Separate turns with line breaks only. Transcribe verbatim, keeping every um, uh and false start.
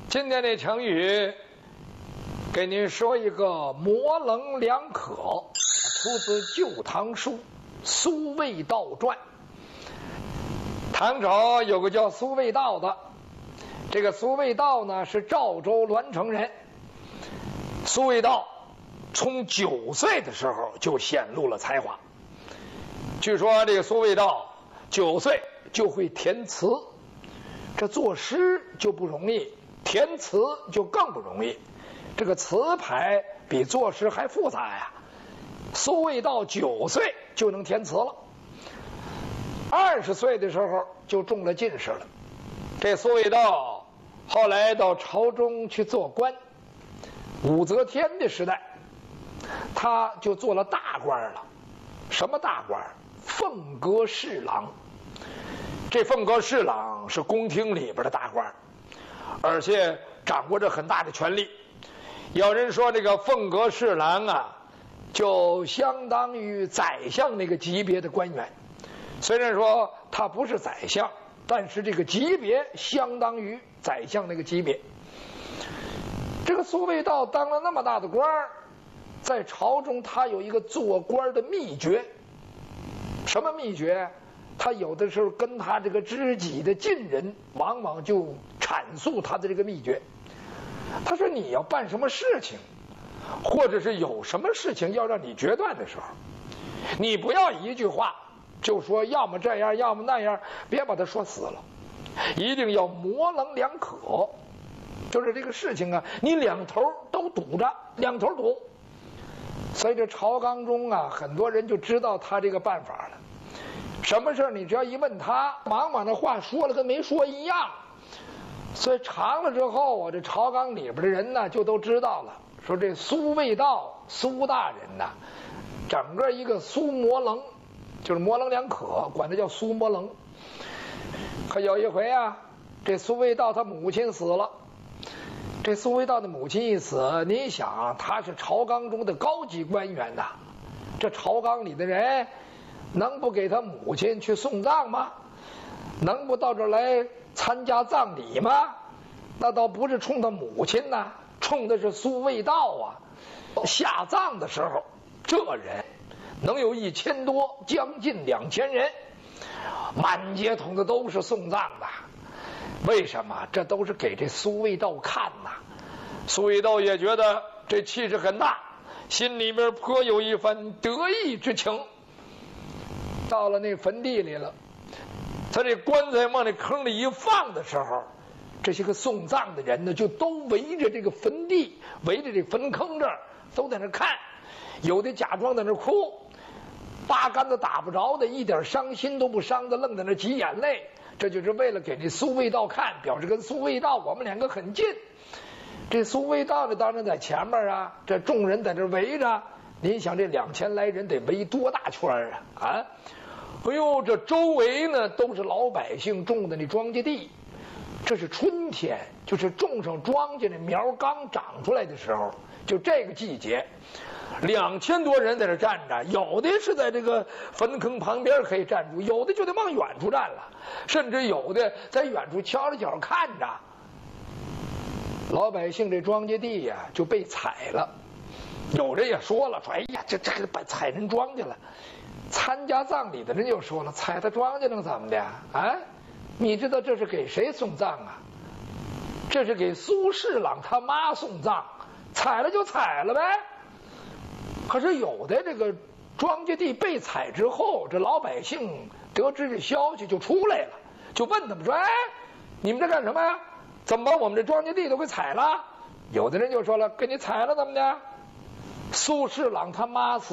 今天的成语给您说一个模棱两可，出自《旧唐书·苏味道传》。唐朝有个叫苏味道的，这个苏味道呢是赵州栾城人。苏味道从九岁的时候就显露了才华。据说这个苏味道九岁就会填词，这作诗就不容易，填词就更不容易。这个词牌比作诗还复杂呀。苏味道九岁就能填词了，二十岁的时候就中了进士了。这苏味道后来到朝中去做官，武则天的时代，他就做了大官了。什么大官？凤阁侍郎。这凤阁侍郎是宫廷里边的大官，而且掌握着很大的权力。有人说这个凤阁侍郎啊，就相当于宰相那个级别的官员。虽然说他不是宰相，但是这个级别相当于宰相那个级别。这个苏味道当了那么大的官，在朝中他有一个做官的秘诀。什么秘诀？他有的时候跟他这个知己的近人往往就阐述他的这个秘诀。他说你要办什么事情，或者是有什么事情要让你决断的时候，你不要一句话就说要么这样要么那样，别把它说死了，一定要模棱两可。就是这个事情啊，你两头都堵着，两头堵。所以这朝纲中啊，很多人就知道他这个办法了。什么事你只要一问他，往往这话说了跟没说一样。所以长了之后啊，这朝纲里边的人呢就都知道了，说这苏味道苏大人呐，整个一个苏模棱，就是模棱两可，管他叫苏模棱。可有一回啊，这苏味道他母亲死了。这苏味道的母亲一死，你想他是朝纲中的高级官员呐，这朝纲里的人能不给他母亲去送葬吗？能不到这儿来参加葬礼吗？那倒不是冲他母亲呐，冲的是苏味道啊。下葬的时候，这人能有一千多，将近两千人，满街筒子都是送葬的。为什么？这都是给这苏味道看呐。苏味道也觉得这气势很大，心里面颇有一番得意之情。到了那坟地里了，他这棺材往那坑里一放的时候，这些个送葬的人呢，就都围着这个坟地，围着这坟坑这儿，都在那看。有的假装在那哭，八竿子打不着的，一点伤心都不伤的，愣在那挤眼泪。这就是为了给这苏味道看，表示跟苏味道我们两个很近。这苏味道呢，当然在前面啊，这众人在这围着。您想这两千来人得围多大圈啊？啊！哎呦，这周围呢都是老百姓种的那庄稼地。这是春天，就是种上庄稼那苗刚长出来的时候，就这个季节。两千多人在这站着，有的是在这个坟坑旁边可以站住，有的就得往远处站了，甚至有的在远处瞧着脚看着。老百姓这庄稼地呀、啊、就被踩了。有人也说了，说哎呀，这这个把踩人庄稼了。参加葬礼的人就说了，踩他庄稼能怎么的啊？你知道这是给谁送葬啊？这是给苏侍郎他妈送葬，踩了就踩了呗。可是有的这个庄稼地被踩之后，这老百姓得知这消息就出来了，就问他们说，哎，你们这干什么呀？怎么把我们这庄稼地都给踩了？有的人就说了，给你踩了怎么的？苏侍郎他妈死